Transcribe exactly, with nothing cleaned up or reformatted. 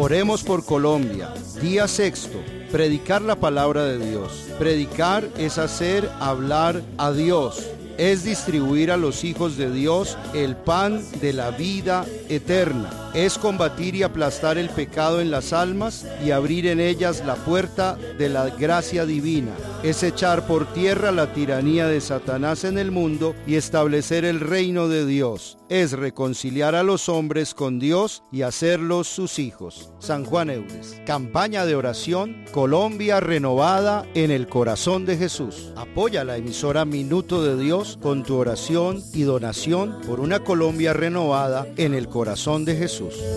Oremos por Colombia. Día sexto. Predicar la palabra de Dios. Predicar es hacer hablar a Dios. Es distribuir a los hijos de Dios el pan de la vida eterna. Es combatir y aplastar el pecado en las almas y abrir en ellas la puerta de la gracia divina. Es echar por tierra la tiranía de Satanás en el mundo y establecer el reino de Dios. Es reconciliar a los hombres con Dios y hacerlos sus hijos. San Juan Eudes. Campaña de oración Colombia renovada en el corazón de Jesús. Apoya la emisora Minuto de Dios con tu oración y donación por una Colombia renovada en el corazón de Jesús.